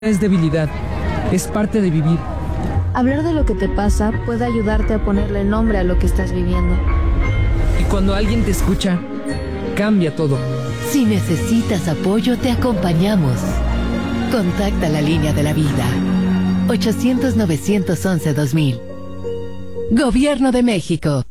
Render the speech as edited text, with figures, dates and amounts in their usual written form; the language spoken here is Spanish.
es debilidad, es parte de vivir. Hablar de lo que te pasa puede ayudarte a ponerle nombre a lo que estás viviendo. Y cuando alguien te escucha, cambia todo. Si necesitas apoyo, te acompañamos. Contacta la línea de la vida. 800-911-2000. Gobierno de México.